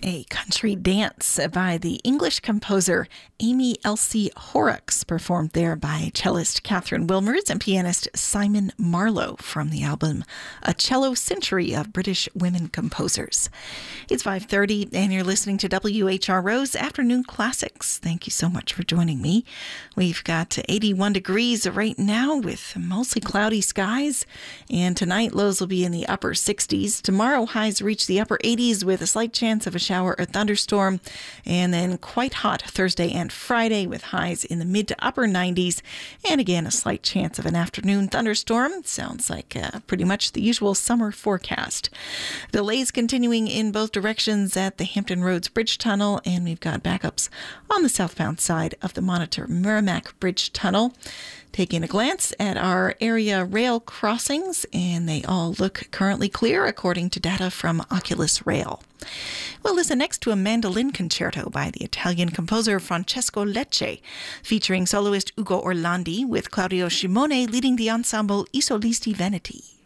A country dance by the English composer Amy Elsie Horrocks, performed there by cellist Catherine Wilmers and pianist Simon Marlowe from the album A Cello Century of British Women Composers. It's 5:30 and you're listening to WHRO's Afternoon Classics. Thank you so much for joining me. We've got 81 degrees right now with mostly cloudy skies, and tonight lows will be in the upper 60s. Tomorrow highs reach the upper 80s with a slight chance of a shower or thunderstorm, and then quite hot Thursday and Friday with highs in the mid to upper 90s, and again a slight chance of an afternoon thunderstorm. Sounds like pretty much the usual summer forecast. Delays continuing in both directions at the Hampton Roads Bridge Tunnel, and we've got backups on the southbound side of the Monitor Merrimack Bridge Tunnel. Taking a glance at our area rail crossings, and they all look currently clear according to data from Oculus Rail. We'll listen next to a mandolin concerto by the Italian composer Francesco Lecce, featuring soloist Ugo Orlandi with Claudio Scimone leading the ensemble I Solisti Veneti.